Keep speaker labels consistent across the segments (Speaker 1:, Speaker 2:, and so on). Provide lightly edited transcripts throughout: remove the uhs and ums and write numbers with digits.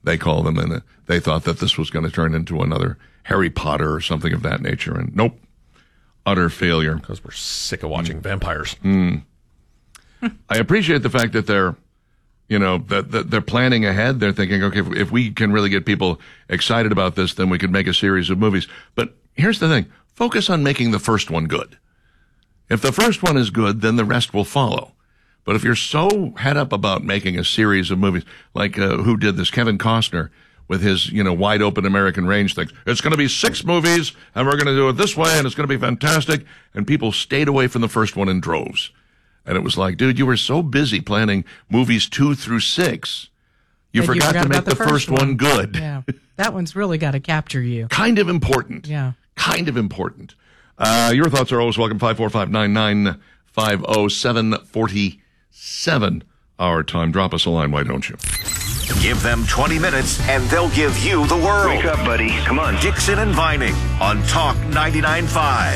Speaker 1: they call them, and they thought that this was going to turn into another Harry Potter or something of that nature, and nope, utter failure.
Speaker 2: Because we're sick of watching vampires.
Speaker 1: I appreciate the fact that they're, that they're planning ahead. They're thinking, okay, if we can really get people excited about this, then we could make a series of movies. But here's the thing. Focus on making the first one good. If the first one is good, then the rest will follow. But if you're so head up about making a series of movies, like who did this? Kevin Costner with his, wide open American range things. It's going to be 6 movies, and we're going to do it this way, and it's going to be fantastic. And people stayed away from the first one in droves. And it was like, dude, you were so busy planning movies 2 through 6. You forgot to make the first one good.
Speaker 3: Yeah, that one's really got to capture you.
Speaker 1: Kind of important.
Speaker 3: Yeah.
Speaker 1: Kind of important. Your thoughts are always welcome. 545-9950-747 our time. Drop us a line, why don't you?
Speaker 4: Give them 20 minutes and they'll give you the world.
Speaker 5: Wake up, buddy. Come on.
Speaker 4: Dixon and Vining on Talk 99.5.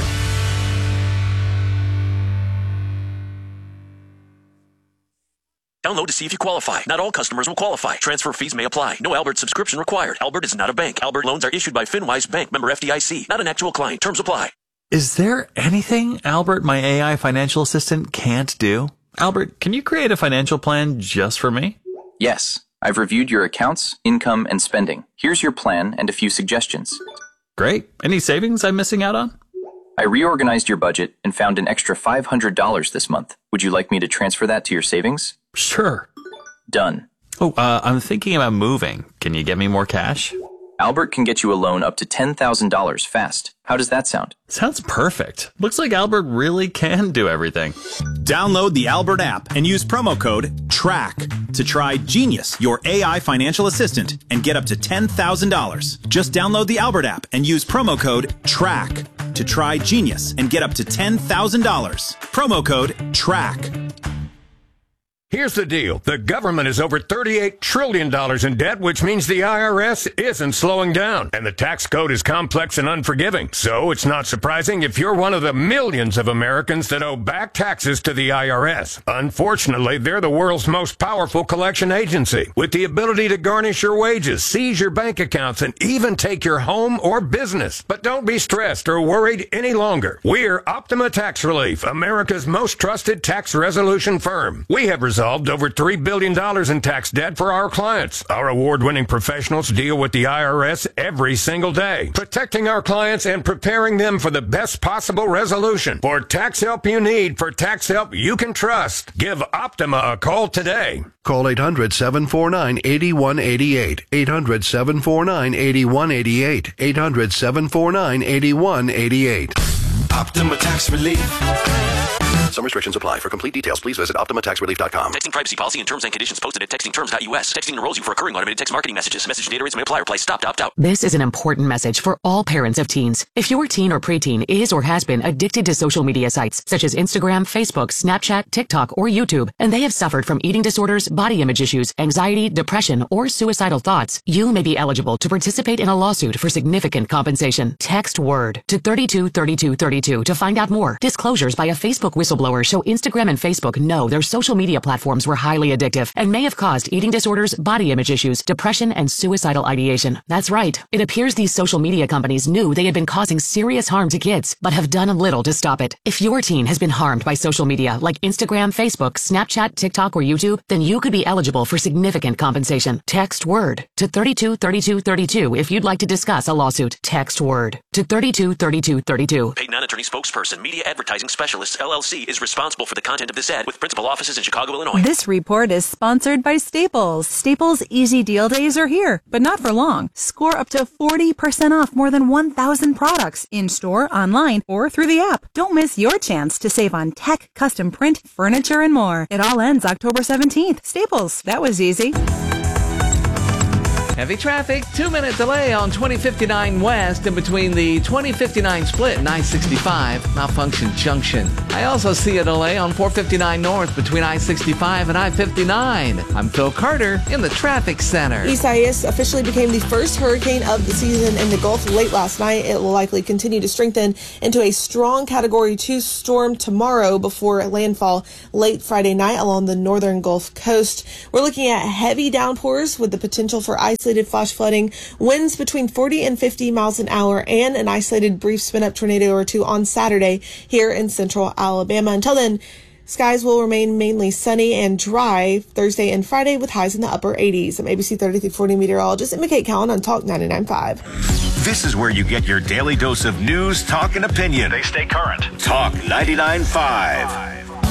Speaker 6: Download to see if you qualify. Not all customers will qualify. Transfer fees may apply. No Albert subscription required. Albert is not a bank. Albert loans are issued by FinWise Bank, member FDIC. Not an actual client. Terms apply.
Speaker 7: Is there anything Albert, my AI financial assistant, can't do? Albert, can you create a financial plan just for me?
Speaker 8: Yes. I've reviewed your accounts, income, and spending. Here's your plan and a few suggestions.
Speaker 7: Great. Any savings I'm missing out on?
Speaker 8: I reorganized your budget and found an extra $500 this month. Would you like me to transfer that to your savings?
Speaker 7: Sure.
Speaker 8: Done.
Speaker 7: Oh, I'm thinking about moving. Can you get me more cash?
Speaker 8: Albert can get you a loan up to $10,000 fast. How does that sound?
Speaker 7: Sounds perfect. Looks like Albert really can do everything.
Speaker 9: Download the Albert app and use promo code TRACK to try Genius, your AI financial assistant, and get up to $10,000. Just download the Albert app and use promo code TRACK to try Genius and get up to $10,000. Promo code TRACK.
Speaker 2: Here's the deal. The government is over $38 trillion in debt, which means the IRS isn't slowing down. And the tax code is complex and unforgiving. So it's not surprising if you're one of the millions of Americans that owe back taxes to the IRS. Unfortunately, they're the world's most powerful collection agency, with the ability to garnish your wages, seize your bank accounts, and even take your home or business. But don't be stressed or worried any longer. We're Optima Tax Relief, America's most trusted tax resolution firm. We have resolved over $3 billion in tax debt for our clients. Our award-winning professionals deal with the IRS every single day, protecting our clients and preparing them for the best possible resolution. For tax help you need, for tax help you can trust, give Optima a call today.
Speaker 10: Call 800-749-8188. 800-749-8188. 800-749-8188.
Speaker 4: Optima Tax Relief.
Speaker 10: Some restrictions apply. For complete details, please visit OptimaTaxRelief.com.
Speaker 6: Texting privacy policy and terms and conditions posted at textingterms.us. Texting enrolls you for recurring automated text marketing messages. Message data rates may apply. Reply stop to opt out.
Speaker 11: This is an important message for all parents of teens. If your teen or preteen is or has been addicted to social media sites such as Instagram, Facebook, Snapchat, TikTok, or YouTube, and they have suffered from eating disorders, body image issues, anxiety, depression, or suicidal thoughts, you may be eligible to participate in a lawsuit for significant compensation. Text WORD to 323232 to find out more. Disclosures by a Facebook whistleblower show Instagram and Facebook know their social media platforms were highly addictive and may have caused eating disorders, body image issues, depression, and suicidal ideation. That's right. It appears these social media companies knew they had been causing serious harm to kids, but have done little to stop it. If your teen has been harmed by social media like Instagram, Facebook, Snapchat, TikTok, or YouTube, then you could be eligible for significant compensation. Text WORD to 323232 if you'd like to discuss a lawsuit. Text WORD to 323232.
Speaker 6: Paid non-attorney spokesperson, Media Advertising Specialists, LLC, is responsible for the content of this ad with principal offices in Chicago, Illinois.
Speaker 12: This report is sponsored by Staples. Staples Easy Deal Days are here, but not for long. Score up to 40% off more than 1,000 products in-store, online, or through the app. Don't miss your chance to save on tech, custom print, furniture, and more. It all ends October 17th. Staples. That was easy.
Speaker 13: Heavy traffic, 2-minute delay on 2059 West in between the 2059 split and I-65, Malfunction Junction. I also see a delay on 459 North between I-65 and I-59. I'm Phil Carter in the traffic center.
Speaker 14: Isaias officially became the first hurricane of the season in the Gulf late last night. It will likely continue to strengthen into a strong Category 2 storm tomorrow before landfall late Friday night along the northern Gulf Coast. We're looking at heavy downpours with the potential for ice isolated flash flooding, winds between 40 and 50 miles an hour, and an isolated brief spin-up tornado or two on Saturday here in central Alabama. Until then, skies will remain mainly sunny and dry Thursday and Friday with highs in the upper 80s. I'm ABC 3340 meteorologist Emma Kate Cowan on Talk 99.5.
Speaker 4: This is where you get your daily dose of news, talk, and opinion. They stay current. Talk 99.5.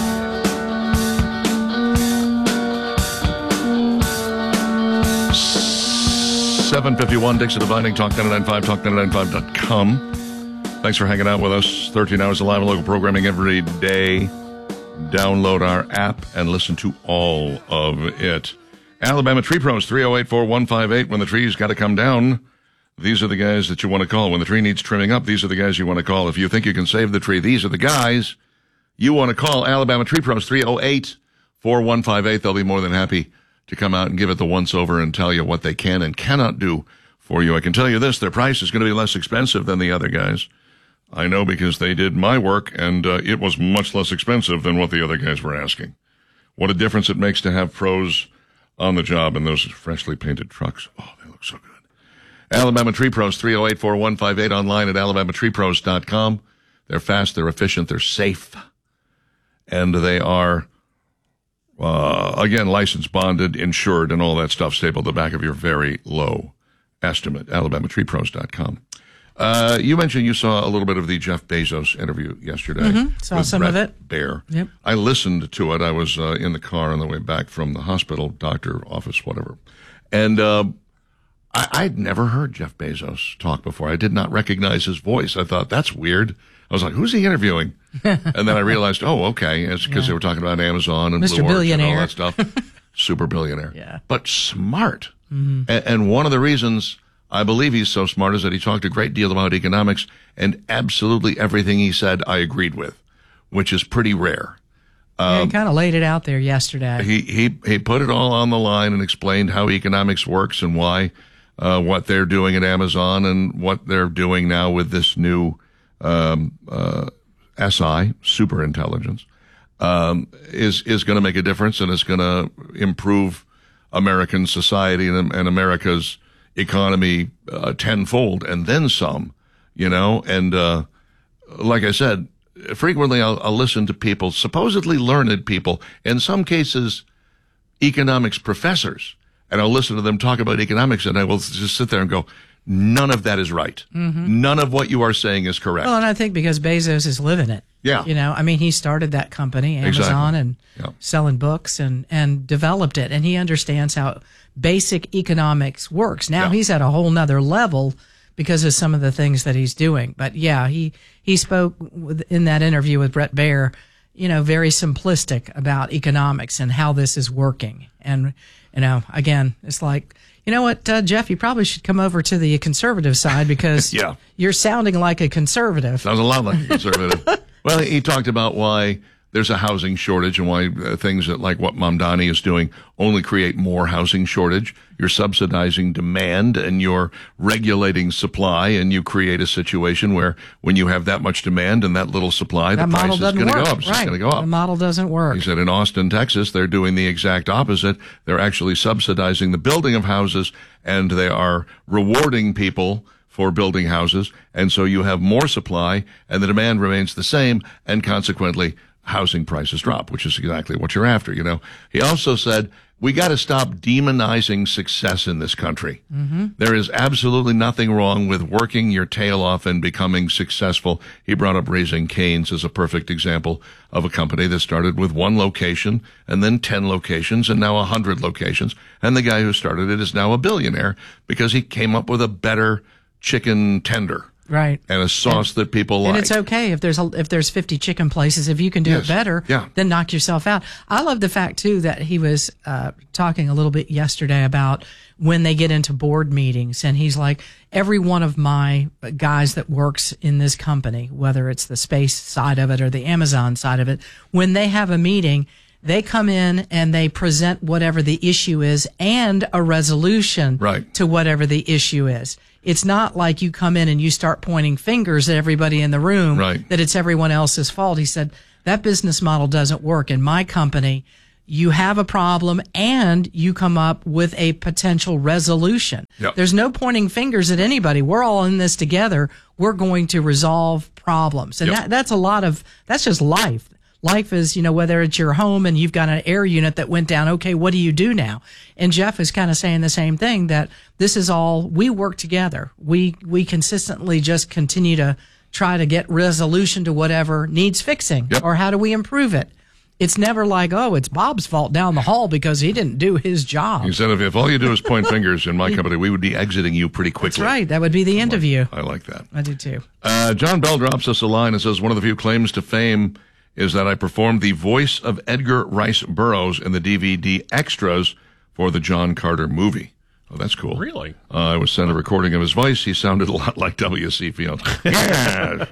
Speaker 1: 7:51, Dixon Dividing, Talk 99.5, talk995.com. Thanks for hanging out with us. 13 hours of live and local programming every day. Download our app and listen to all of it. Alabama Tree Pros, 308-4158. When the tree's got to come down, these are the guys that you want to call. When the tree needs trimming up, these are the guys you want to call. If you think you can save the tree, these are the guys you want to call. Alabama Tree Pros, 308-4158. They'll be more than happy to come out and give it the once-over and tell you what they can and cannot do for you. I can tell you this, their price is going to be less expensive than the other guys. I know because they did my work, and it was much less expensive than what the other guys were asking. What a difference it makes to have pros on the job in those freshly painted trucks. Oh, they look so good. Alabama Tree Pros, 308-4158, online at alabamatreepros.com. They're fast, they're efficient, they're safe, and they are, again, licensed, bonded, insured, and all that stuff stapled at the back of your very low estimate, alabamatreepros.com. You mentioned you saw a little bit of the Jeff Bezos interview yesterday.
Speaker 3: Saw some
Speaker 1: Brett
Speaker 3: of it.
Speaker 1: Baer.
Speaker 3: Yep.
Speaker 1: I listened to it. I was in the car on the way back from the hospital, doctor, office, whatever. And I'd never heard Jeff Bezos talk before. I did not recognize his voice. I thought, that's weird. I was like, who's he interviewing? And then I realized, oh, okay. It's because they were talking about Amazon and
Speaker 3: Mr.
Speaker 1: Blue Origin and all
Speaker 3: Billionaire.
Speaker 1: that stuff. Super billionaire.
Speaker 3: Yeah.
Speaker 1: But smart. And one of the reasons I believe he's so smart is that he talked a great deal about economics, and absolutely everything he said I agreed with, which is pretty rare.
Speaker 3: Yeah, he kind of laid it out there yesterday.
Speaker 1: He put it all on the line and explained how economics works and why what they're doing at Amazon and what they're doing now with this new SI, super intelligence, is going to make a difference, and it's going to improve American society and America's economy tenfold and then some, you know. And like I said, frequently I'll listen to people, supposedly learned people, in some cases economics professors, and I'll listen to them talk about economics, and I will just sit there and go, none of that is right. None of what you are saying is correct.
Speaker 3: Well, and I think because Bezos is living it.
Speaker 1: Yeah.
Speaker 3: You know, I mean, he started that company, Amazon, and selling books and developed it. And he understands how basic economics works. Now he's at a whole nother level because of some of the things that he's doing. But yeah, he spoke in that interview with Brett Baer, you know, very simplistic about economics and how this is working. And, you know, again, it's like, you know what, Jeff, you probably should come over to the conservative side because you're sounding like a conservative.
Speaker 1: Sounds a lot like a conservative. Well, he talked about why there's a housing shortage and why things that, like what Mamdani is doing, only create more housing shortage. You're subsidizing demand and you're regulating supply, and you create a situation where when you have that much demand and that little supply, the price is going to go up. It's just going to go up.
Speaker 3: The model doesn't work.
Speaker 1: He said in Austin, Texas, they're doing the exact opposite. They're actually subsidizing the building of houses, and they are rewarding people for building houses. And so you have more supply and the demand remains the same, and consequently housing prices drop, which is exactly what you're after, you know. He also said, we got to stop demonizing success in this country. There is absolutely nothing wrong with working your tail off and becoming successful. He brought up Raising Cane's as a perfect example of a company that started with 1 location and then 10 locations and now 100 locations. And the guy who started it is now a billionaire because he came up with a better chicken tender.
Speaker 3: Right.
Speaker 1: And a sauce that people like.
Speaker 3: And it's okay if there's 50 chicken places. If you can do it better, then knock yourself out. I love the fact, too, that he was talking a little bit yesterday about when they get into board meetings. And he's like, every one of my guys that works in this company, whether it's the space side of it or the Amazon side of it, when they have a meeting, they come in and they present whatever the issue is and a resolution to whatever the issue is. It's not like you come in and you start pointing fingers at everybody in the room that it's everyone else's fault. He said, that business model doesn't work. In my company, you have a problem and you come up with a potential resolution.
Speaker 1: Yep.
Speaker 3: There's no pointing fingers at anybody. We're all in this together. We're going to resolve problems. And that's just life. Life is, whether it's your home and you've got an air unit that went down, okay, what do you do now? And Jeff is kind of saying the same thing, that this is all, we work together. We consistently just continue to try to get resolution to whatever needs fixing.
Speaker 1: Yep.
Speaker 3: Or how do we improve it? It's never like, oh, it's Bob's fault down the hall because he didn't do his job.
Speaker 1: He said, if all you do is point fingers in my company, we would be exiting you pretty quickly.
Speaker 3: That's right. That would be the end of you.
Speaker 1: I like that.
Speaker 3: I do too.
Speaker 1: John Bell drops us a line and says, one of the few claims to fame is that I performed the voice of Edgar Rice Burroughs in the DVD extras for the John Carter movie. Oh, that's cool.
Speaker 5: Really?
Speaker 1: I was sent a recording of his voice. He sounded a lot like W.C. Fields. Yeah.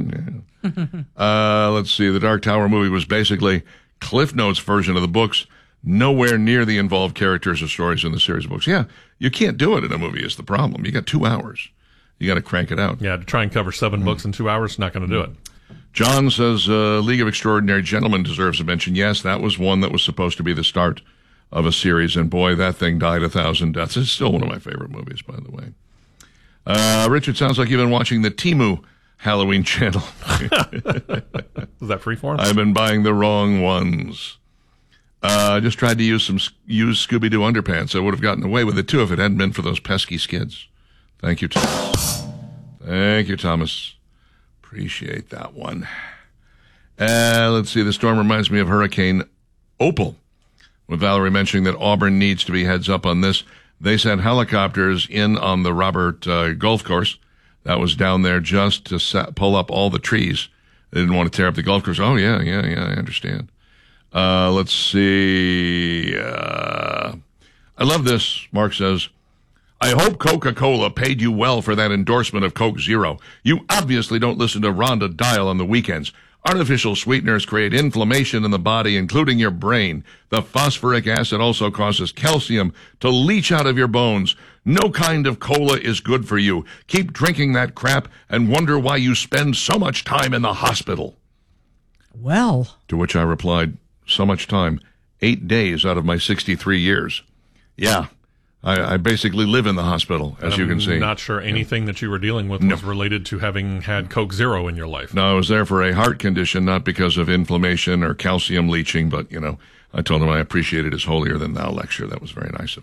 Speaker 1: Let's see. The Dark Tower movie was basically Cliff Notes version of the books, nowhere near the involved characters or stories in the series of books. Yeah, you can't do it in a movie is the problem. You got 2 hours. You got to crank it out.
Speaker 5: Yeah, to try and cover 7 books in 2 hours, not going to do it.
Speaker 1: John says League of Extraordinary Gentlemen deserves a mention. Yes, that was one that was supposed to be the start of a series, and boy, that thing died 1,000 deaths. It's still one of my favorite movies, by the way. Richard, sounds like you've been watching the Temu Halloween channel.
Speaker 5: Is that Freeform?
Speaker 1: I've been buying the wrong ones. I just tried to use Scooby-Doo underpants. I would have gotten away with it, too, if it hadn't been for those pesky skids. Thank you, Thomas. Thank you, Thomas. Appreciate that one. Let's see. The storm reminds me of Hurricane Opal, with Valerie mentioning that Auburn needs to be heads up on this. They sent helicopters in on the Robert golf course that was down there just to pull up all the trees. They didn't want to tear up the golf course. Oh, yeah, I understand. Let's see. I love this. Mark says, I hope Coca-Cola paid you well for that endorsement of Coke Zero. You obviously don't listen to Rhonda Dial on the weekends. Artificial sweeteners create inflammation in the body, including your brain. The phosphoric acid also causes calcium to leach out of your bones. No kind of cola is good for you. Keep drinking that crap and wonder why you spend so much time in the hospital.
Speaker 3: Well.
Speaker 1: To which I replied, so much time, 8 days out of my 63 years. Yeah. I basically live in the hospital, as you can see.
Speaker 5: I'm not sure anything that you were dealing with was related to having had Coke Zero in your life.
Speaker 1: No, I was there for a heart condition, not because of inflammation or calcium leaching, but, I told him I appreciated his holier-than-thou lecture. That was very nice of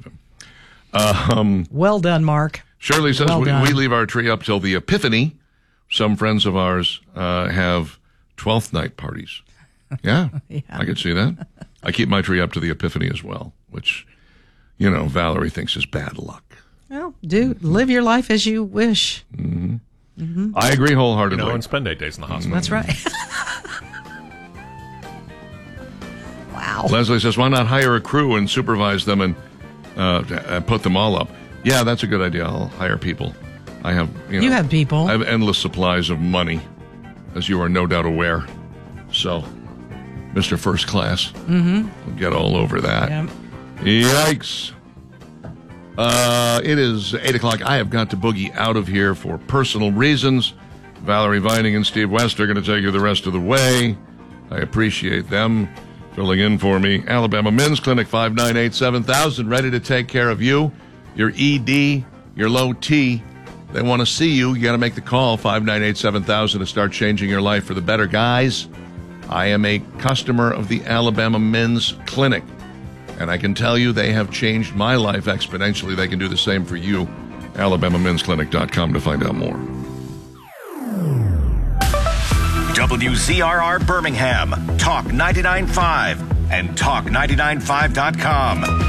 Speaker 1: him.
Speaker 3: Well done, Mark.
Speaker 1: Shirley says, we leave our tree up till the Epiphany. Some friends of ours have 12th night parties. Yeah, I could see that. I keep my tree up to the Epiphany as well, which... Valerie thinks is bad luck.
Speaker 3: Well, live your life as you wish.
Speaker 1: Mm-hmm. Mm-hmm. I agree wholeheartedly.
Speaker 5: And spend 8 days in the hospital.
Speaker 3: That's right. Wow.
Speaker 1: Leslie says, why not hire a crew and supervise them and put them all up? Yeah, that's a good idea. I'll hire people. I have,
Speaker 3: you have people.
Speaker 1: I have endless supplies of money, as you are no doubt aware. So, Mr. First Class, we'll get all over that. Yep. Yikes. It is 8 o'clock. I have got to boogie out of here for personal reasons. Valerie Vining and Steve West are going to take you the rest of the way. I appreciate them filling in for me. Alabama Men's Clinic, 598-7000, ready to take care of you, your ED, your low T. They want to see you. You got to make the call, 598-7000, to start changing your life for the better. Guys, I am a customer of the Alabama Men's Clinic. And I can tell you they have changed my life exponentially. They can do the same for you. AlabamaMen'sClinic.com to find out more.
Speaker 4: WZRR Birmingham, Talk 99.5 and Talk995.com.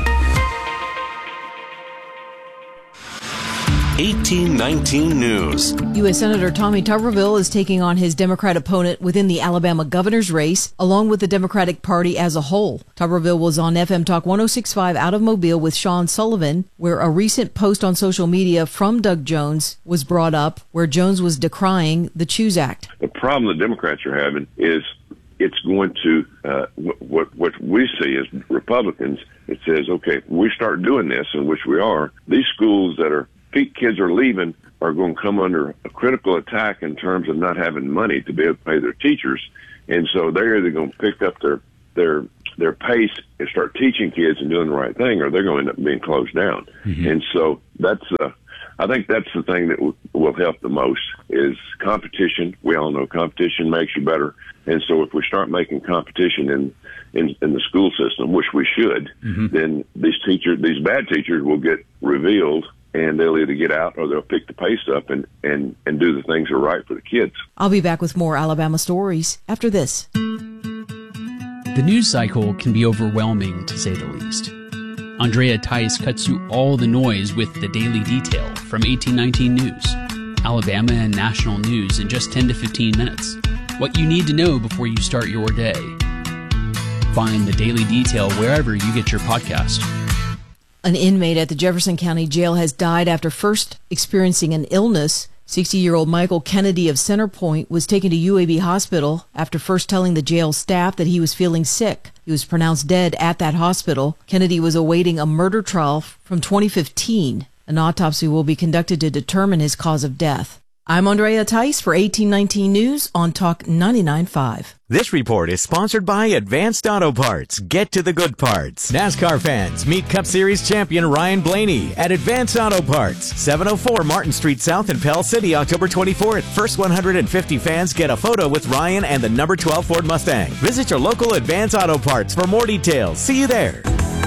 Speaker 4: 1819 News.
Speaker 15: U.S. Senator Tommy Tuberville is taking on his Democrat opponent within the Alabama governor's race, along with the Democratic Party as a whole. Tuberville was on FM Talk 106.5 out of Mobile with Sean Sullivan, where a recent post on social media from Doug Jones was brought up, where Jones was decrying the CHOOSE Act.
Speaker 16: The problem the Democrats are having is it's going to, what we see as Republicans, it says, okay, we start doing this, in which we are, these schools that are kids are leaving are going to come under a critical attack in terms of not having money to be able to pay their teachers. And so they're either going to pick up their their pace and start teaching kids and doing the right thing, or they're going to end up being closed down. Mm-hmm. And so I think that's the thing that will help the most is competition. We all know competition makes you better. And so if we start making competition in the school system, which we should, mm-hmm. then these bad teachers will get revealed, and they'll either get out or they'll pick the pace up and do the things that are right for the kids.
Speaker 15: I'll be back with more Alabama stories after this.
Speaker 17: The news cycle can be overwhelming, to say the least. Andrea Tice cuts through all the noise with the Daily Detail from 1819 News, Alabama and national news in just 10 to 15 minutes. What you need to know before you start your day. Find the Daily Detail wherever you get your podcast.
Speaker 15: An inmate at the Jefferson County Jail has died after first experiencing an illness. 60-year-old Michael Kennedy of Centerpoint was taken to UAB Hospital after first telling the jail staff that he was feeling sick. He was pronounced dead at that hospital. Kennedy was awaiting a murder trial from 2015. An autopsy will be conducted to determine his cause of death. I'm Andrea Tice for 1819 News on Talk 99.5.
Speaker 18: This report is sponsored by Advanced Auto Parts. Get to the good parts. NASCAR fans, meet Cup Series champion Ryan Blaney at Advanced Auto Parts, 704 Martin Street South in Pell City, October 24th. First 150 fans get a photo with Ryan and the number 12 Ford Mustang. Visit your local Advanced Auto Parts for more details. See you there.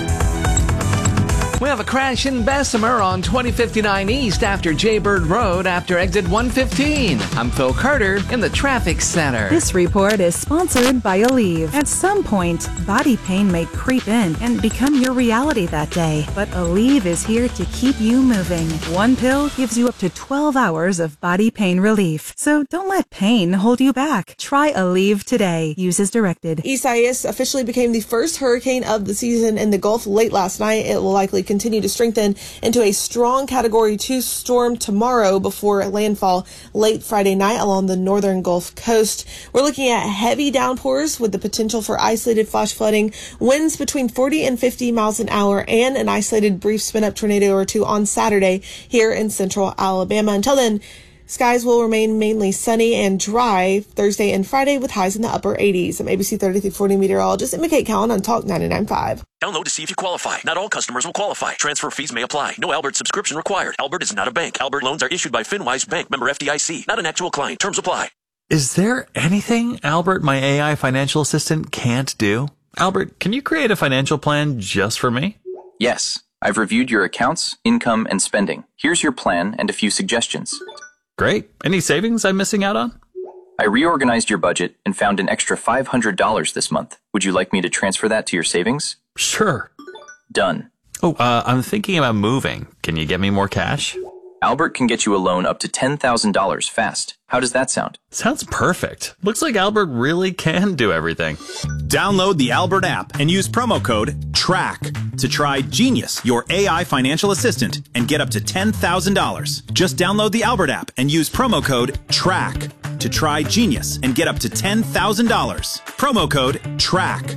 Speaker 13: We have a crash in Bessemer on 2059 East after Jaybird Road after exit 115. I'm Phil Carter in the traffic center.
Speaker 12: This report is sponsored by Aleve. At some point, body pain may creep in and become your reality that day. But Aleve is here to keep you moving. One pill gives you up to 12 hours of body pain relief. So don't let pain hold you back. Try Aleve today. Use as directed.
Speaker 14: Isaias officially became the first hurricane of the season in the Gulf late last night. It will likely continue to strengthen into a strong Category 2 storm tomorrow before landfall late Friday night along the northern Gulf Coast. We're looking at heavy downpours with the potential for isolated flash flooding, winds between 40 and 50 miles an hour, and an isolated brief spin-up tornado or two on Saturday here in central Alabama. Until then, skies will remain mainly sunny and dry Thursday and Friday with highs in the upper 80s. I'm ABC 3340 meteorologist Emma Kate Cowan on Talk 99.5.
Speaker 6: Download to see if you qualify. Not all customers will qualify. Transfer fees may apply. No Albert subscription required. Albert is not a bank. Albert loans are issued by FinWise Bank, member FDIC. Not an actual client. Terms apply.
Speaker 7: Is there anything Albert, my AI financial assistant, can't do? Albert, can you create a financial plan just for me?
Speaker 8: Yes. I've reviewed your accounts, income, and spending. Here's your plan and a few suggestions.
Speaker 7: Great. Any savings I'm missing out on?
Speaker 8: I reorganized your budget and found an extra $500 this month. Would you like me to transfer that to your savings?
Speaker 7: Sure.
Speaker 8: Done.
Speaker 7: Oh, I'm thinking about moving. Can you get me more cash?
Speaker 8: Albert can get you a loan up to $10,000 fast. How does that sound?
Speaker 7: Sounds perfect. Looks like Albert really can do everything.
Speaker 9: Download the Albert app and use promo code TRACK to try Genius, your AI financial assistant, and get up to $10,000. Just download the Albert app and use promo code TRACK to try Genius and get up to $10,000. Promo code TRACK.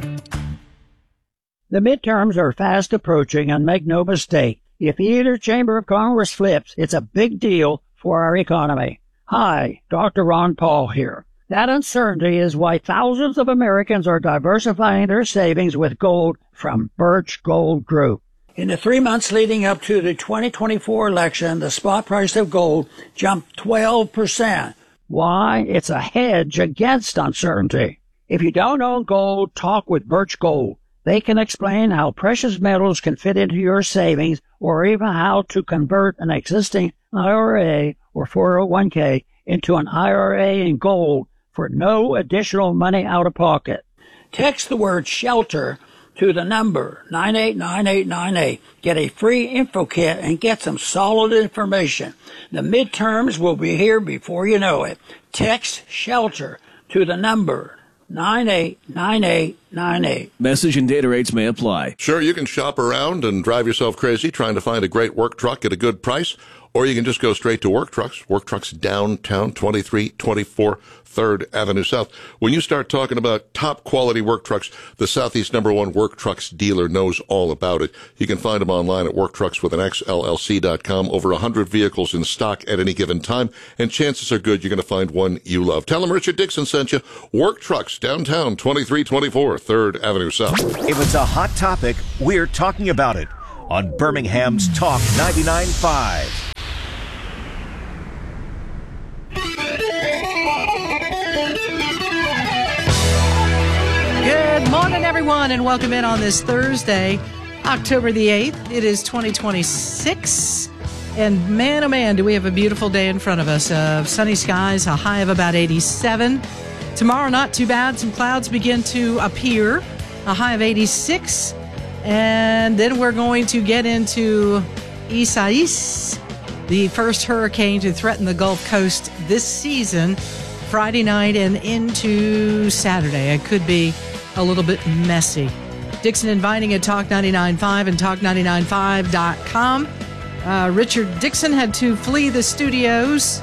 Speaker 19: The midterms are fast approaching, and make no mistake, if either chamber of Congress flips, it's a big deal for our economy. Hi, Dr. Ron Paul here. That uncertainty is why thousands of Americans are diversifying their savings with gold from Birch Gold Group. In the 3 months leading up to the 2024 election, the spot price of gold jumped 12%. Why? It's a hedge against uncertainty. If you don't own gold, talk with Birch Gold. They can explain how precious metals can fit into your savings, or even how to convert an existing IRA or 401k into an IRA in gold for no additional money out of pocket. Text the word SHELTER to the number 989898. Get a free info kit and get some solid information. The midterms will be here before you know it. Text SHELTER to the number 989898.
Speaker 20: Message and data rates may apply.
Speaker 1: Sure, you can shop around and drive yourself crazy trying to find a great work truck at a good price,
Speaker 20: Or you can just go straight to Work Trucks downtown, 2324 3rd Avenue South. When you start talking about top quality work trucks, the Southeast #1 Work Trucks dealer knows all about it. You can find them online at worktruckswithanxllc.com. Over 100 vehicles in stock at any given time, and chances are good you're going to find one you love. Tell them Richard Dixon sent you. Work Trucks downtown, 2324 3rd Avenue South.
Speaker 4: If it's a hot topic, we're talking about it on Birmingham's Talk 99.5.
Speaker 3: Good morning, everyone, and welcome in on this Thursday, October the 8th. It is 2026, and man, oh man, do we have a beautiful day in front of us. Sunny skies, a high of about 87. Tomorrow, not too bad. Some clouds begin to appear, a high of 86. And then we're going to get into Isaias, the first hurricane to threaten the Gulf Coast this season, Friday night and into Saturday. It could be a little bit messy. Dixon inviting at Talk 99.5 and Talk995.com. Richard Dixon had to flee the studios.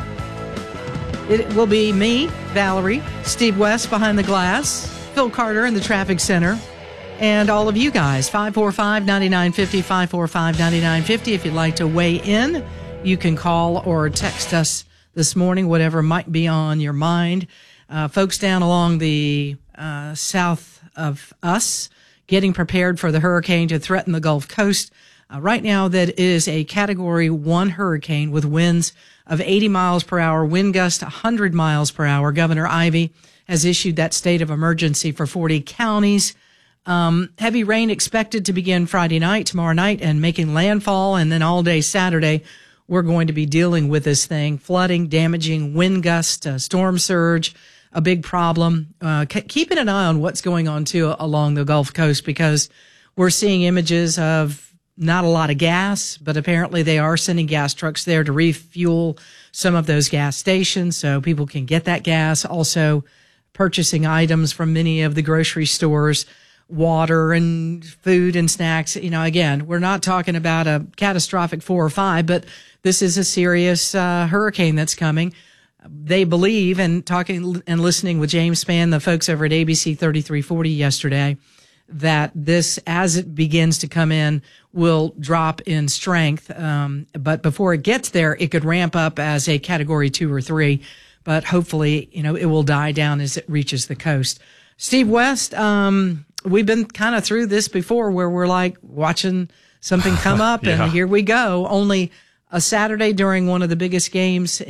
Speaker 3: It will be me, Valerie, Steve West behind the glass, Phil Carter in the traffic center, and all of you guys. 545-9950, 545-9950. If you'd like to weigh in, you can call or text us this morning, whatever might be on your mind. Folks down along the south of us getting prepared for the hurricane to threaten the Gulf Coast. Right now, that is a Category 1 hurricane with winds of 80 miles per hour, wind gust 100 miles per hour. Governor Ivey has issued that state of emergency for 40 counties. Heavy rain expected to begin Friday night, tomorrow night, and making landfall. And then all day Saturday, we're going to be dealing with this thing. Flooding, damaging, wind gust, storm surge, a big problem. Keeping an eye on what's going on, too, along the Gulf Coast, because we're seeing images of not a lot of gas, but apparently they are sending gas trucks there to refuel some of those gas stations so people can get that gas. Also, purchasing items from many of the grocery stores, water and food and snacks. You know, again, we're not talking about a catastrophic 4 or 5, but this is a serious hurricane that's coming. They believe, and talking and listening with James Spann, the folks over at ABC 3340 yesterday, that this, as it begins to come in, will drop in strength. But before it gets there, it could ramp up as a Category 2 or 3. But hopefully, you know, it will die down as it reaches the coast. Steve West, we've been kind of through this before where we're like watching something come up and here we go. Only a Saturday during one of the biggest games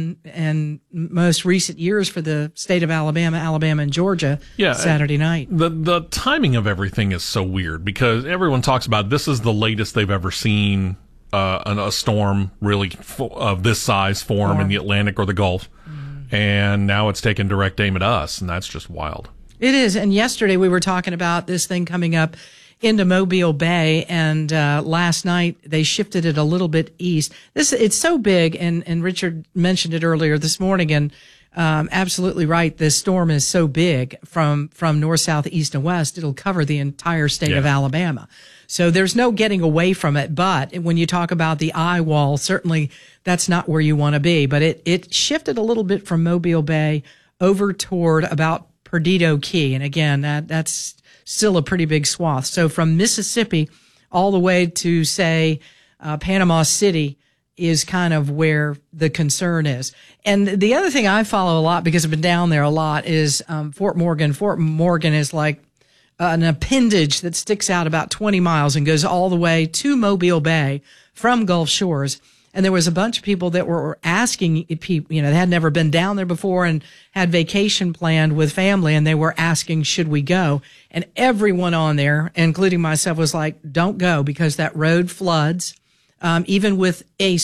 Speaker 3: in most recent years for the state of Alabama and Georgia, Saturday night.
Speaker 5: The timing of everything is so weird because everyone talks about this is the latest they've ever seen a storm really of this size form in the Atlantic or the Gulf. And now it's taken direct aim at us, and that's just wild.
Speaker 3: It is. And yesterday we were talking about this thing coming up into Mobile Bay, and last night they shifted it a little bit east. It's so big, and Richard mentioned it earlier this morning, and absolutely right. This storm is so big from north, south, east, and west. It'll cover the entire state of Alabama. So there's no getting away from it. But when you talk about the eye wall, certainly that's not where you want to be. But it shifted a little bit from Mobile Bay over toward about Perdido Key. And again, that's still a pretty big swath. So from Mississippi all the way to, say, Panama City is kind of where the concern is. And the other thing I follow a lot, because I've been down there a lot, is Fort Morgan. Fort Morgan is like an appendage that sticks out about 20 miles and goes all the way to Mobile Bay from Gulf Shores. And there was a bunch of people that were asking people, you know, they had never been down there before and had vacation planned with family, and they were asking, should we go? And everyone on there, including myself, was like, don't go, because that road floods. Even with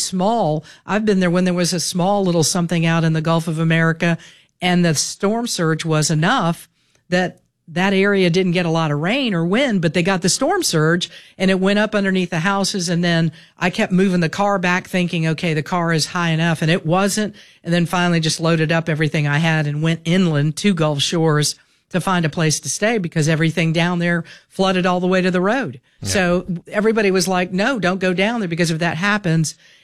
Speaker 3: I've been there when there was a small little something out in the Gulf of America, and the storm surge was enough that area didn't get a lot of rain or wind, but they got the storm surge and it went up underneath the houses. And then I kept moving the car back thinking, okay, the car is high enough, and it wasn't. And then finally just loaded up everything I had and went inland to Gulf Shores to find a place to stay because everything down there flooded all the way to the road. Yeah. So everybody was like, no, don't go down there, because if that happens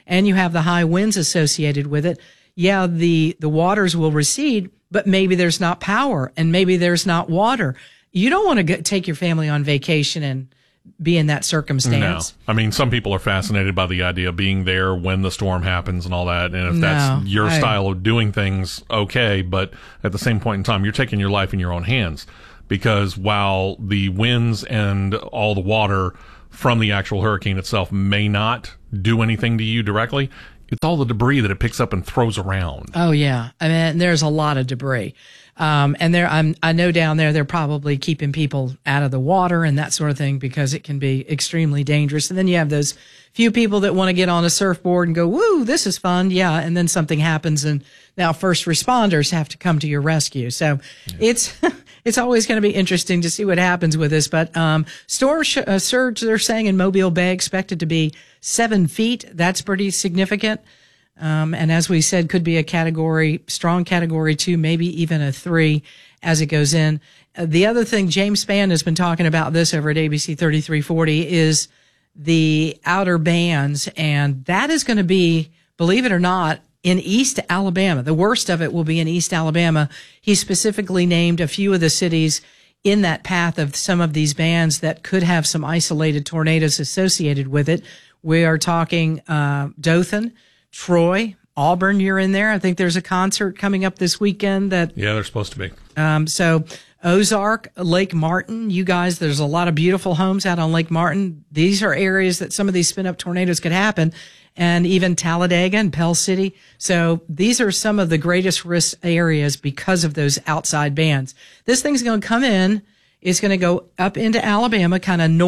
Speaker 3: and you have the high winds associated with it, yeah, the waters will recede, but maybe there's not power and maybe there's not water. You don't want to take your family on vacation and be in that circumstance.
Speaker 5: No. I mean, some people are fascinated by the idea of being there when the storm happens and all that. And if that's your style of doing things, okay. But at the same point in time, you're taking your life in your own hands, because while the winds and all the water from the actual hurricane itself may not do anything to you directly, it's all the debris that it picks up and throws around.
Speaker 3: Oh, yeah. I mean, there's a lot of debris. And I know down there, they're probably keeping people out of the water and that sort of thing, because it can be extremely dangerous. And then you have those few people that want to get on a surfboard and go, woo, this is fun. Yeah. And then something happens and now first responders have to come to your rescue. So it's always going to be interesting to see what happens with this. But, storm surge, they're saying in Mobile Bay expected to be 7 feet. That's pretty significant. And as we said, could be a strong category 2, maybe even a 3 as it goes in. The other thing, James Spann has been talking about this over at ABC 3340, is the outer bands. And that is going to be, believe it or not, in East Alabama. The worst of it will be in East Alabama. He specifically named a few of the cities in that path of some of these bands that could have some isolated tornadoes associated with it. We are talking Dothan, Troy, Auburn, you're in there. I think there's a concert coming up this weekend that.
Speaker 5: Yeah, they're supposed to be.
Speaker 3: So Ozark, Lake Martin, you guys, there's a lot of beautiful homes out on Lake Martin. These are areas that some of these spin up tornadoes could happen, and even Talladega and Pell City. So these are some of the greatest risk areas because of those outside bands. This thing's going to come in. It's going to go up into Alabama, kind of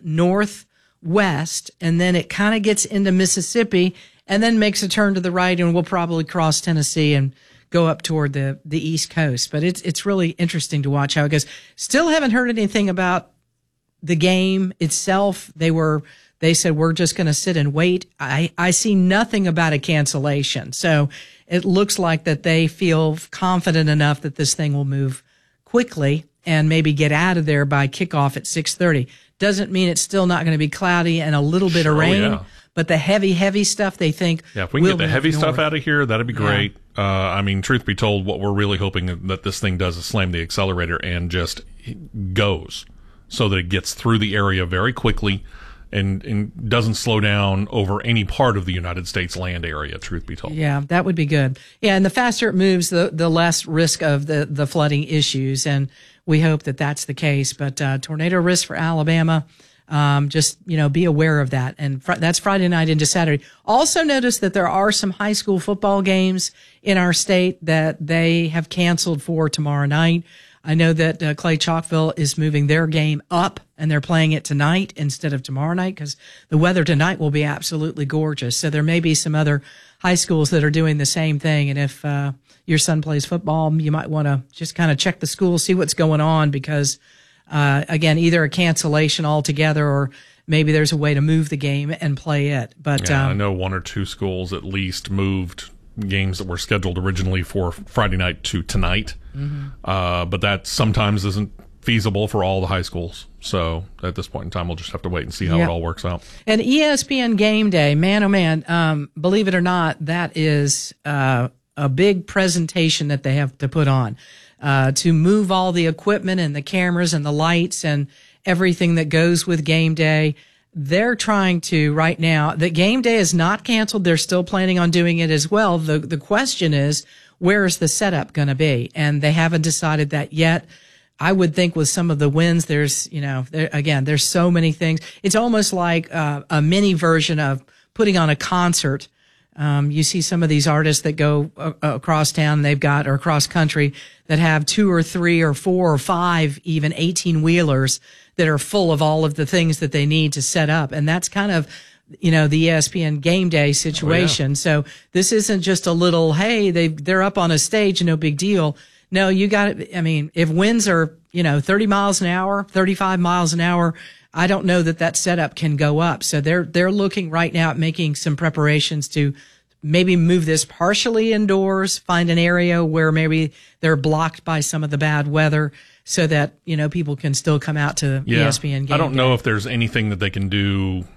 Speaker 3: northwest, and then it kind of gets into Mississippi, and then makes a turn to the right, and we'll probably cross Tennessee and go up toward the East Coast. But it's really interesting to watch how it goes. Still haven't heard anything about the game itself. They said, we're just going to sit and wait. I see nothing about a cancellation. So it looks like that they feel confident enough that this thing will move quickly and maybe get out of there by kickoff at 6:30. Doesn't mean it's still not going to be cloudy and a little bit of rain. Yeah. But the heavy stuff, they think.
Speaker 5: Yeah, if we can get the heavy stuff out of here, that'd be great. Yeah. I mean, truth be told, what we're really hoping that this thing does is slam the accelerator and just goes so that it gets through the area very quickly and doesn't slow down over any part of the United States land area, truth be told.
Speaker 3: Yeah, that would be good. Yeah, and the faster it moves, the less risk of the flooding issues, and we hope that that's the case. But tornado risk for Alabama. Just, be aware of that. And that's Friday night into Saturday. Also notice that there are some high school football games in our state that they have canceled for tomorrow night. I know that Clay Chalkville is moving their game up, and they're playing it tonight instead of tomorrow night because the weather tonight will be absolutely gorgeous. So there may be some other high schools that are doing the same thing. And if your son plays football, you might want to just kind of check the school, see what's going on, because again, either a cancellation altogether or maybe there's a way to move the game and play it. But
Speaker 5: I know one or two schools at least moved games that were scheduled originally for Friday night to tonight. Mm-hmm. But that sometimes isn't feasible for all the high schools. So at this point in time, we'll just have to wait and see how it all works out.
Speaker 3: And ESPN Game Day, man, oh man, believe it or not, that is a big presentation that they have to put on. To move all the equipment and the cameras and the lights and everything that goes with game day. They're trying to right now, the game day is not canceled. They're still planning on doing it as well. The question is, where is the setup going to be? And they haven't decided that yet. I would think with some of the wins, there's so many things. It's almost like a mini version of putting on a concert. You see some of these artists that go across town, or across country, that have 2 or 3 or 4 or 5, even 18-wheelers that are full of all of the things that they need to set up. And that's kind of, the ESPN Game Day situation. Oh, yeah. So this isn't just a little, hey, they're up on a stage, no big deal. No, you got it. I mean, if winds are, 30 miles an hour, 35 miles an hour, I don't know that setup can go up. So they're looking right now at making some preparations to maybe move this partially indoors, find an area where maybe they're blocked by some of the bad weather so that, people can still come out to ESPN Game Day.
Speaker 5: I don't know if there's anything that they can do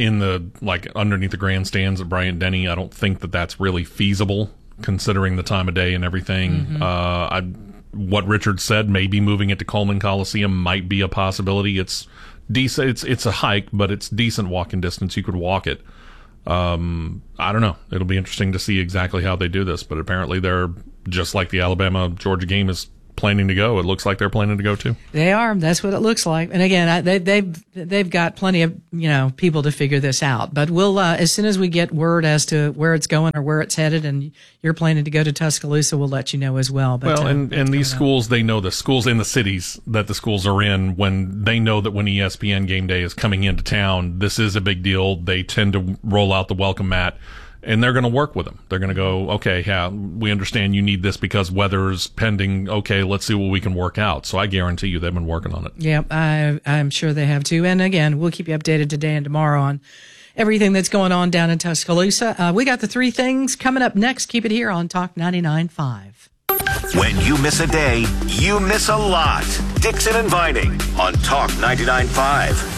Speaker 5: underneath the grandstands at Bryant-Denny. I don't think that that's really feasible considering the time of day and everything. What Richard said, maybe moving it to Coleman Coliseum might be a possibility. It's decent. It's a hike, but it's decent walking distance. You could walk it. I don't know. It'll be interesting to see exactly how they do this, but apparently they're just like the Alabama-Georgia game is planning to go. It looks like they're planning to go too.
Speaker 3: They are. That's what it looks like. And again, they've got plenty of people to figure this out. But we'll as soon as we get word as to where it's going or where it's headed, and you're planning to go to Tuscaloosa, we'll let you know as well. But,
Speaker 5: and these schools, they know the schools in the cities that the schools are in. When they know that when ESPN Game Day is coming into town, this is a big deal. They tend to roll out the welcome mat. And they're going to work with them. They're going to go, okay, yeah, we understand you need this because weather's pending. Okay, let's see what we can work out. So I guarantee you they've been working on it.
Speaker 3: Yeah, I'm sure they have too. And again, we'll keep you updated today and tomorrow on everything that's going on down in Tuscaloosa. We got the 3 things coming up next. Keep it here on Talk 99.5.
Speaker 4: When you miss a day, you miss a lot. Dixon and Vining on Talk 99.5.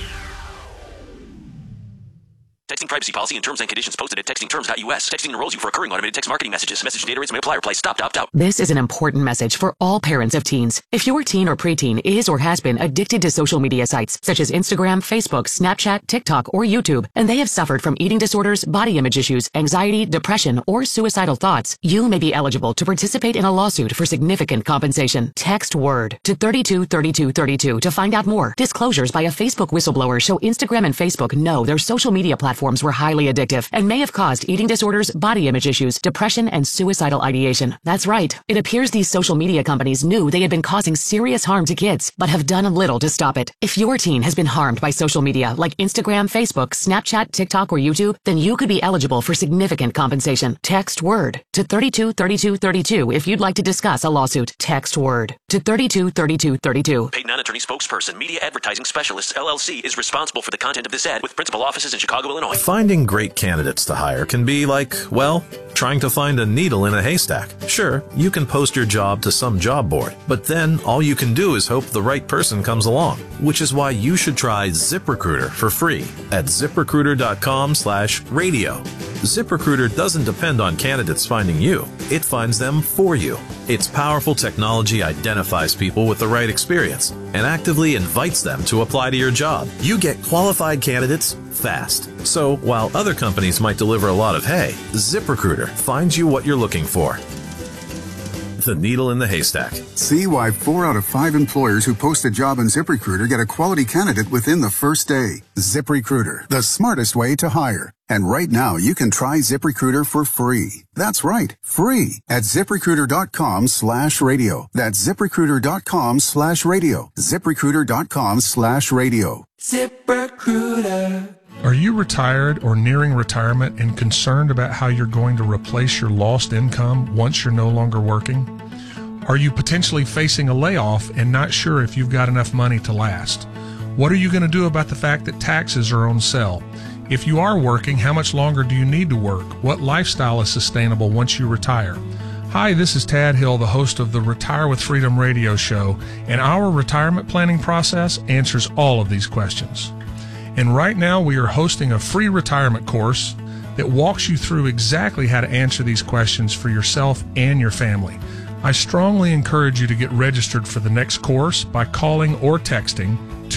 Speaker 6: Texting privacy policy and terms and conditions posted at textingterms.us. Texting enrolls you for recurring automated text marketing messages. Message data rates may apply. Reply stop to opt out.
Speaker 11: This is an important message for all parents of teens. If your teen or preteen is or has been addicted to social media sites such as Instagram, Facebook, Snapchat, TikTok, or YouTube, and they have suffered from eating disorders, body image issues, anxiety, depression, or suicidal thoughts, you may be eligible to participate in a lawsuit for significant compensation. Text WORD to 323232 to find out more. Disclosures by a Facebook whistleblower show Instagram and Facebook know their social media platforms were highly addictive and may have caused eating disorders, body image issues, depression, and suicidal ideation. That's right. It appears these social media companies knew they had been causing serious harm to kids, but have done little to stop it. If your teen has been harmed by social media like Instagram, Facebook, Snapchat, TikTok, or YouTube, then you could be eligible for significant compensation. Text WORD to 323232 if you'd like to discuss a lawsuit. Text WORD to 323232.
Speaker 6: Paid non-attorney spokesperson, Media Advertising Specialists, LLC, is responsible for the content of this ad with principal offices in Chicago, Illinois.
Speaker 21: Finding great candidates to hire can be like, well, trying to find a needle in a haystack. Sure, you can post your job to some job board, but then all you can do is hope the right person comes along, which is why you should try ZipRecruiter for free at ZipRecruiter.com/radio. ZipRecruiter doesn't depend on candidates finding you. It finds them for you. Its powerful technology identifies people with the right experience and actively invites them to apply to your job. You get qualified candidates fast. So while other companies might deliver a lot of hay, ZipRecruiter finds you what you're looking for. The needle in the haystack.
Speaker 22: See why 4 out of 5 employers who post a job on ZipRecruiter get a quality candidate within the first day. ZipRecruiter, the smartest way to hire. And right now, you can try ZipRecruiter for free. That's right, free at ZipRecruiter.com/radio. That's ZipRecruiter.com/radio. ZipRecruiter.com/radio.
Speaker 23: ZipRecruiter. Are you retired or nearing retirement and concerned about how you're going to replace your lost income once you're no longer working? Are you potentially facing a layoff and not sure if you've got enough money to last? What are you going to do about the fact that taxes are on sale? If you are working, how much longer do you need to work? What lifestyle is sustainable once you retire? Hi, this is Tad Hill, the host of the Retire with Freedom radio show, and our retirement planning process answers all of these questions. And right now we are hosting a free retirement course that walks you through exactly how to answer these questions for yourself and your family. I strongly encourage you to get registered for the next course by calling or texting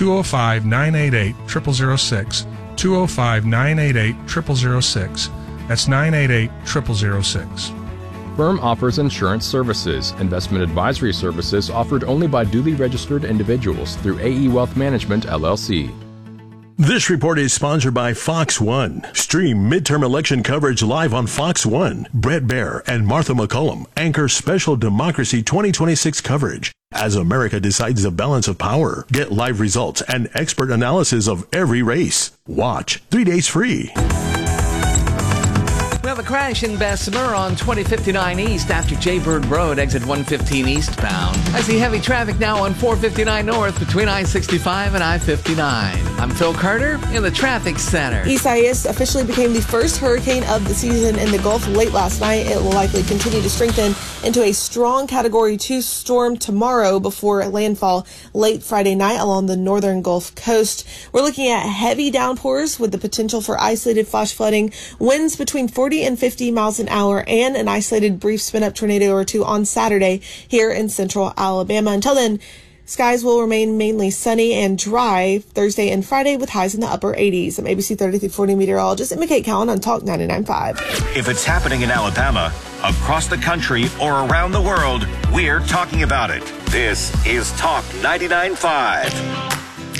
Speaker 23: 205-988-0006, 205-988-0006. That's 988-0006.
Speaker 24: Firm offers insurance services. Investment advisory services offered only by duly registered individuals through AE Wealth Management, LLC.
Speaker 25: This report is sponsored by Fox One. Stream midterm election coverage live on Fox One. Brett Baer and Martha McCollum anchor Special Democracy 2026 coverage. As America decides the balance of power, get live results and expert analysis of every race. Watch 3 days free.
Speaker 13: We have a crash in Bessemer on 2059 East after Jaybird Road, exit 115 eastbound. I see heavy traffic now on 459 North between I-65 and I-59. I'm Phil Carter in the traffic center.
Speaker 14: Isaias officially became the first hurricane of the season in the Gulf late last night. It will likely continue to strengthen into a strong Category 2 storm tomorrow before landfall late Friday night along the northern Gulf Coast. We're looking at heavy downpours with the potential for isolated flash flooding, winds between 40 and 50 miles an hour, and an isolated brief spin-up tornado or two on Saturday here in central Alabama. Until then, skies will remain mainly sunny and dry Thursday and Friday with highs in the upper 80s. I'm ABC 30-40 meteorologist Emma Kate Cowan on Talk 99.5.
Speaker 4: If it's happening in Alabama, across the country, or around the world, we're talking about it. This is Talk 99.5.